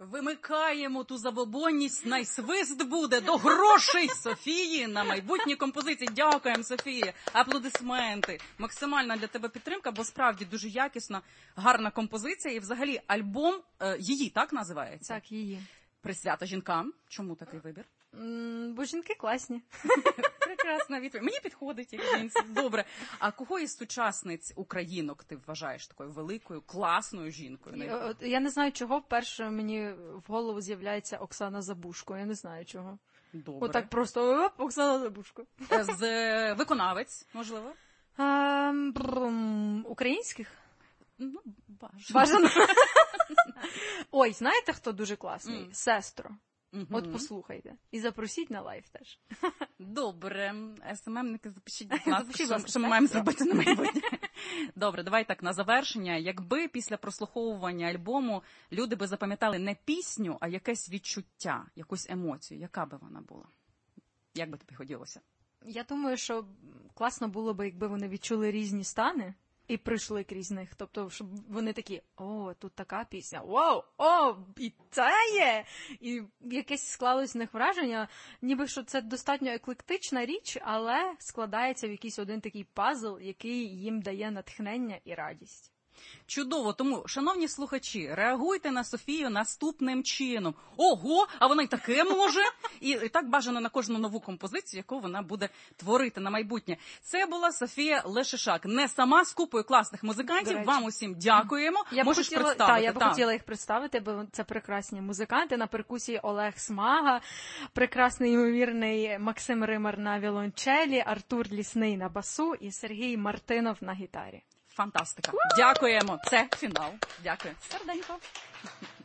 Вимикаємо ту забобонність, найсвист буде до грошей Софії на майбутні композиції. Дякуємо, Софія. Аплодисменти. Максимальна для тебе підтримка, бо справді дуже якісна, гарна композиція. І взагалі альбом її, так називається? Так, її. Присвята жінкам. Чому такий вибір? Бо жінки класні. Прекрасна відповідь. Мені підходить, як жінці. Добре. А кого із сучасниць українок ти вважаєш такою великою, класною жінкою? Я не знаю, чого перше мені в голову з'являється Оксана Забушко. Я не знаю, чого. Добре. Отак просто Оксана Забушко. З виконавець, можливо? Українських? Ну, бажано. Ой, знаєте, хто дуже класний? Сестро. От послухайте. І запросіть на лайв теж. Добре. СММники, запишіть, будь ласка, що ми маємо зробити на майбутнє. Добре, давай так, на завершення. Якби після прослуховування альбому люди би запам'ятали не пісню, а якесь відчуття, якусь емоцію, яка би вона була? Як би тобі хотілося? Я думаю, що класно було б, якби вони відчули різні стани і прийшли крізь них. Тобто, щоб вони такі, о, тут така пісня, вау, о, і це є! І якесь склалось в них враження, ніби що це достатньо еклектична річ, але складається в якийсь один такий пазл, який їм дає натхнення і радість. Чудово, тому, шановні слухачі, реагуйте на Софію наступним чином. Ого, а вона й таке може? І так бажано на кожну нову композицію, яку вона буде творити на майбутнє. Це була Софія Лешишак. Не сама, з купою класних музикантів. Вам усім дякуємо. Можеш представити. Я б хотіла їх представити, бо це прекрасні музиканти. На перкусії Олег Смага, прекрасний, ймовірний Максим Римар на віолончелі, Артур Лісний на басу і Сергій Мартинов на гітарі. Фантастика. Дякуємо. Це фінал. Дякую. Серденько.